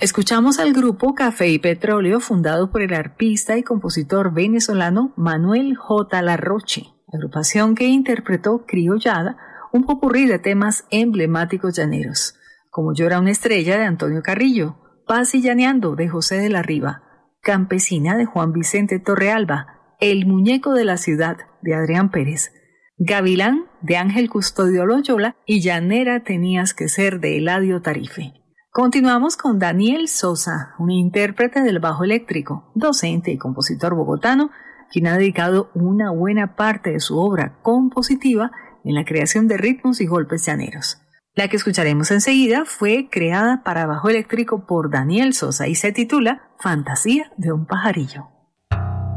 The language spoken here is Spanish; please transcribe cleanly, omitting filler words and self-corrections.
Escuchamos al grupo Café y Petróleo, fundado por el arpista y compositor venezolano Manuel J. Larroche, agrupación que interpretó Criollada, un popurrí de temas emblemáticos llaneros, como Llora una estrella de Antonio Carrillo, Paz y Llaneando de José de la Riva, Campesina de Juan Vicente Torrealba, El muñeco de la ciudad de Adrián Pérez, Gavilán de Ángel Custodio Loyola y Llanera tenías que ser de Eladio Tarife. Continuamos con Daniel Sosa, un intérprete del bajo eléctrico, docente y compositor bogotano, quien ha dedicado una buena parte de su obra compositiva en la creación de ritmos y golpes llaneros. La que escucharemos enseguida fue creada para bajo eléctrico por Daniel Sosa y se titula Fantasía de un pajarillo.